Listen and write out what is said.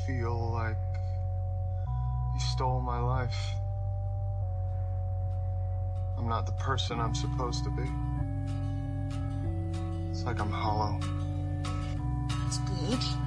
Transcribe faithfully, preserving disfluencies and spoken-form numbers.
feel like you stole my life. I'm not the person I'm supposed to be. It's like I'm hollow. That's good.